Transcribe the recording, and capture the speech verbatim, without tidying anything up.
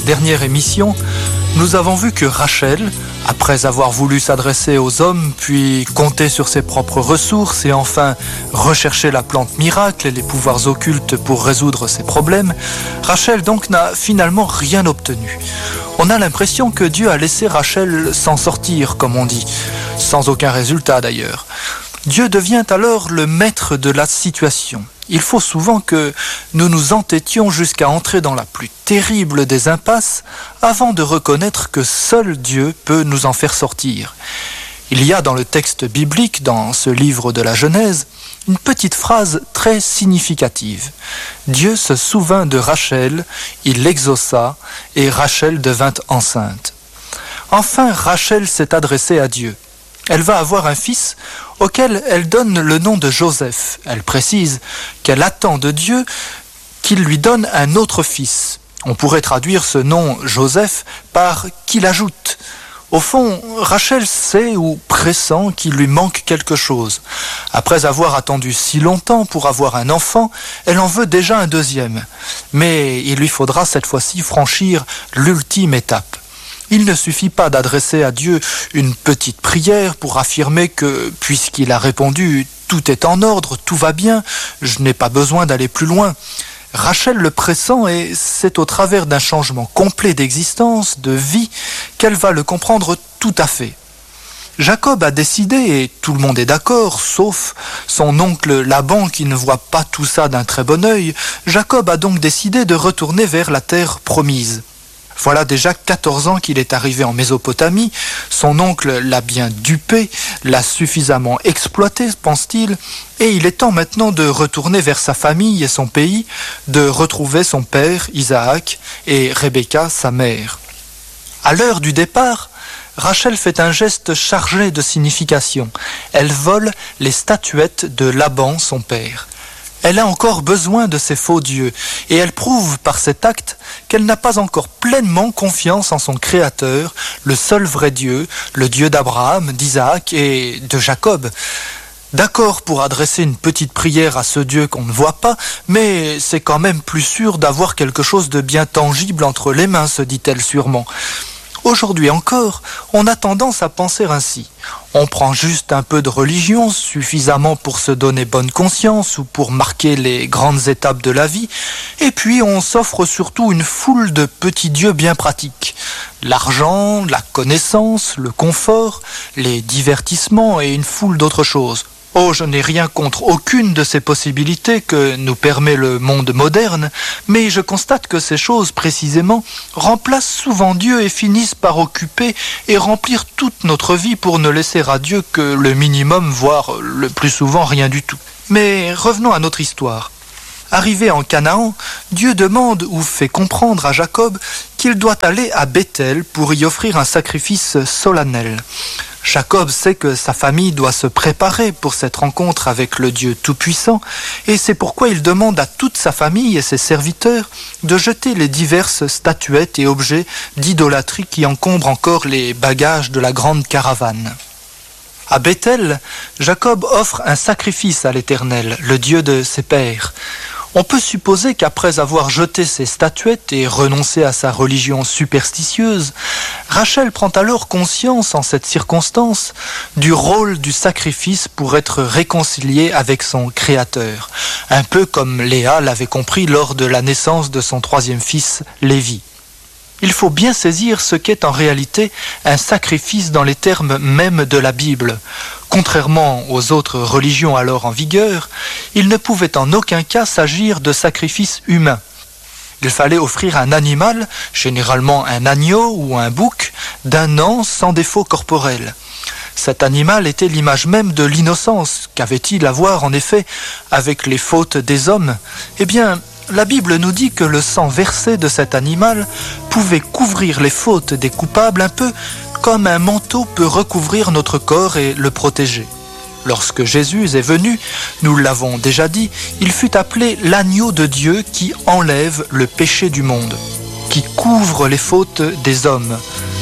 dernière émission, nous avons vu que Rachel, après avoir voulu s'adresser aux hommes, puis compter sur ses propres ressources et enfin rechercher la plante miracle et les pouvoirs occultes pour résoudre ses problèmes, Rachel donc n'a finalement rien obtenu. On a l'impression que Dieu a laissé Rachel s'en sortir, comme on dit, sans aucun résultat d'ailleurs. Dieu devient alors le maître de la situation. Il faut souvent que nous nous entêtions jusqu'à entrer dans la plus terrible des impasses avant de reconnaître que seul Dieu peut nous en faire sortir. Il y a dans le texte biblique, dans ce livre de la Genèse, une petite phrase très significative. Dieu se souvint de Rachel, il l'exauça, et Rachel devint enceinte. Enfin, Rachel s'est adressée à Dieu. Elle va avoir un fils auquel elle donne le nom de Joseph. Elle précise qu'elle attend de Dieu qu'il lui donne un autre fils. On pourrait traduire ce nom Joseph par « qu'il ajoute ». Au fond, Rachel sait ou pressent qu'il lui manque quelque chose. Après avoir attendu si longtemps pour avoir un enfant, elle en veut déjà un deuxième. Mais il lui faudra cette fois-ci franchir l'ultime étape. Il ne suffit pas d'adresser à Dieu une petite prière pour affirmer que, puisqu'il a répondu « tout est en ordre, tout va bien, je n'ai pas besoin d'aller plus loin ». Rachel le pressent et c'est au travers d'un changement complet d'existence, de vie, qu'elle va le comprendre tout à fait. Jacob a décidé, et tout le monde est d'accord, sauf son oncle Laban qui ne voit pas tout ça d'un très bon œil, Jacob a donc décidé de retourner vers la terre promise. Voilà déjà quatorze ans qu'il est arrivé en Mésopotamie, son oncle l'a bien dupé, l'a suffisamment exploité, pense-t-il, et il est temps maintenant de retourner vers sa famille et son pays, de retrouver son père, Isaac, et Rebecca, sa mère. À l'heure du départ, Rachel fait un geste chargé de signification. Elle vole les statuettes de Laban, son père. Elle a encore besoin de ses faux dieux, et elle prouve par cet acte qu'elle n'a pas encore pleinement confiance en son Créateur, le seul vrai Dieu, le Dieu d'Abraham, d'Isaac et de Jacob. D'accord pour adresser une petite prière à ce Dieu qu'on ne voit pas, mais c'est quand même plus sûr d'avoir quelque chose de bien tangible entre les mains, se dit-elle sûrement. Aujourd'hui encore, on a tendance à penser ainsi. On prend juste un peu de religion, suffisamment pour se donner bonne conscience ou pour marquer les grandes étapes de la vie, et puis on s'offre surtout une foule de petits dieux bien pratiques. L'argent, la connaissance, le confort, les divertissements et une foule d'autres choses. Oh, je n'ai rien contre aucune de ces possibilités que nous permet le monde moderne, mais je constate que ces choses, précisément, remplacent souvent Dieu et finissent par occuper et remplir toute notre vie pour ne laisser à Dieu que le minimum, voire le plus souvent rien du tout. Mais revenons à notre histoire. Arrivé en Canaan, Dieu demande ou fait comprendre à Jacob qu'il doit aller à Béthel pour y offrir un sacrifice solennel. Jacob sait que sa famille doit se préparer pour cette rencontre avec le Dieu Tout-Puissant, et c'est pourquoi il demande à toute sa famille et ses serviteurs de jeter les diverses statuettes et objets d'idolâtrie qui encombrent encore les bagages de la grande caravane. À Béthel, Jacob offre un sacrifice à l'Éternel, le Dieu de ses pères. On peut supposer qu'après avoir jeté ses statuettes et renoncé à sa religion superstitieuse, Rachel prend alors conscience en cette circonstance du rôle du sacrifice pour être réconciliée avec son Créateur, un peu comme Léa l'avait compris lors de la naissance de son troisième fils, Lévi. Il faut bien saisir ce qu'est en réalité un sacrifice dans les termes mêmes de la Bible. Contrairement aux autres religions alors en vigueur, il ne pouvait en aucun cas s'agir de sacrifices humains. Il fallait offrir un animal, généralement un agneau ou un bouc, d'un an sans défaut corporel. Cet animal était l'image même de l'innocence. Qu'avait-il à voir en effet avec les fautes des hommes ? Eh bien, la Bible nous dit que le sang versé de cet animal pouvait couvrir les fautes des coupables un peu comme un manteau peut recouvrir notre corps et le protéger. Lorsque Jésus est venu, nous l'avons déjà dit, il fut appelé l'agneau de Dieu qui enlève le péché du monde, qui couvre les fautes des hommes.